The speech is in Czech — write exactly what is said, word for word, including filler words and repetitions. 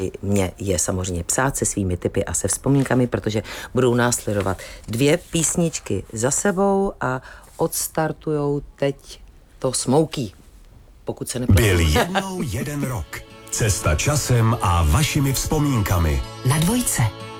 Mě je samozřejmě psát se svými tipy a se vzpomínkami, protože budou následovat dvě písničky za sebou a odstartujou teď to Smokey, pokud se nepletu. Byl jednou jeden rok. Cesta časem a vašimi vzpomínkami. Na dvojce.